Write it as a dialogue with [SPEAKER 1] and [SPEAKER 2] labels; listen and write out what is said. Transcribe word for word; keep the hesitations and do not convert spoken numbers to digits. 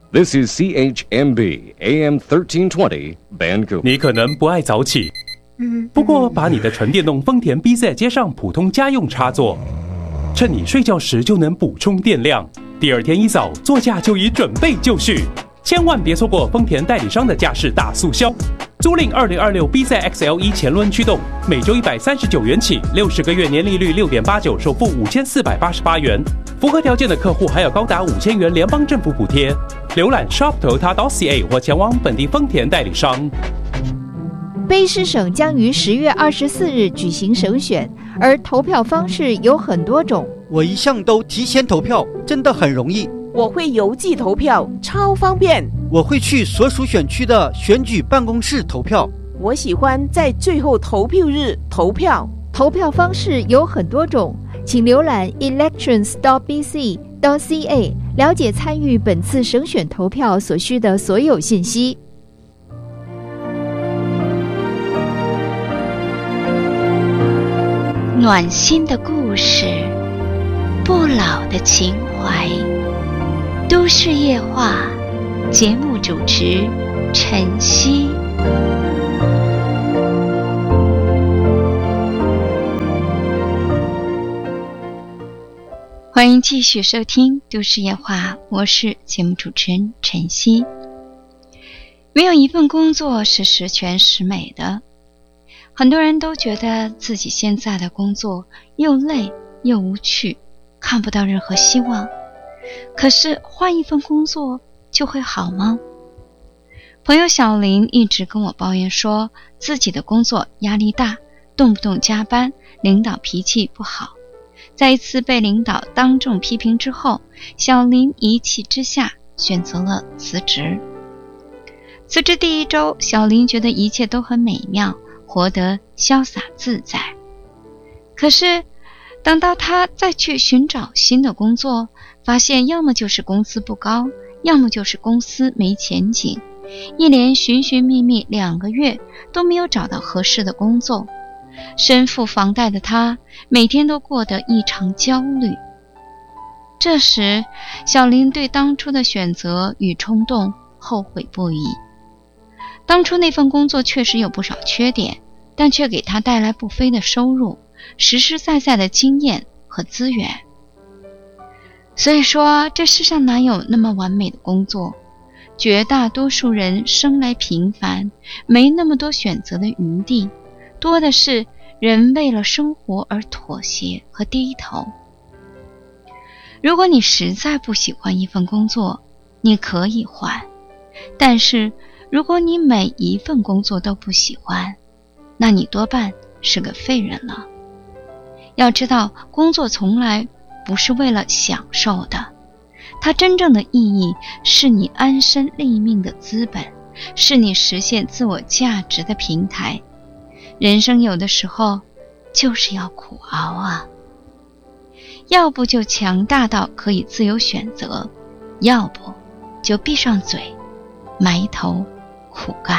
[SPEAKER 1] This is C H M B A M thirteen twenty Vancouver。
[SPEAKER 2] 你可能不爱早起，不过把你的纯电动丰田 B Z 接上普通家用插座，趁你睡觉时就能补充电量。第二天一早，座驾就已准备就绪。千万别错过丰田代理商的驾驶大促销。租赁二零二六 B Z X L E 前轮驱动，每周一百三十九元起，六十个月年利率六点八九，首付五千四百八十八元。符合条件的客户还有高达五千元联邦政府补贴。浏览 shop toyota dot c a 或前往本地丰田代理商。
[SPEAKER 3] 卑诗省将于十月二十四日举行省选，而投票方式有很多种。
[SPEAKER 4] 我一向都提前投票，真的很容易。
[SPEAKER 5] 我会邮寄投票，超方便。
[SPEAKER 4] 我会去所属选区的选举办公室投票。
[SPEAKER 5] 我喜欢在最后投票日投票。
[SPEAKER 3] 投票方式有很多种，请浏览 elections dot b c dot c a 了解参与本次省选投票所需的所有信息。
[SPEAKER 6] 暖心的故事，不老的情怀。都市夜话，节目主持晨曦。欢迎继续收听都市夜话，我是节目主持人晨曦。没有一份工作是十全十美的，很多人都觉得自己现在的工作又累又无趣，看不到任何希望。可是换一份工作就会好吗？朋友小林一直跟我抱怨说，自己的工作压力大，动不动加班，领导脾气不好。在一次被领导当众批评之后，小林一气之下选择了辞职。辞职第一周，小林觉得一切都很美妙，活得潇洒自在。可是等到他再去寻找新的工作，发现要么就是工资不高，要么就是公司没前景，一连寻寻觅觅两个月都没有找到合适的工作。身负房贷的他每天都过得异常焦虑。这时小林对当初的选择与冲动后悔不已。当初那份工作确实有不少缺点，但却给他带来不菲的收入，实实在在的经验和资源。所以说，这世上哪有那么完美的工作？绝大多数人生来平凡，没那么多选择的余地，多的是人为了生活而妥协和低头。如果你实在不喜欢一份工作，你可以换，但是如果你每一份工作都不喜欢，那你多半是个废人了。要知道，工作从来不是为了享受的，它真正的意义是你安身立命的资本，是你实现自我价值的平台。人生有的时候就是要苦熬啊，要不就强大到可以自由选择，要不就闭上嘴埋头苦干。